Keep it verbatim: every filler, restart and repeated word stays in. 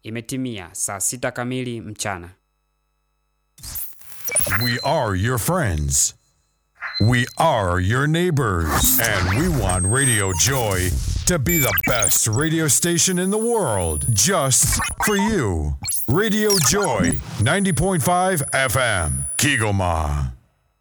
Imetimia saa sita kamili mchana. We are your friends. We are your neighbors. And we want Radio Joy to be the best radio station in the world just for you. Radio Joy ninety point five F M, Kigoma.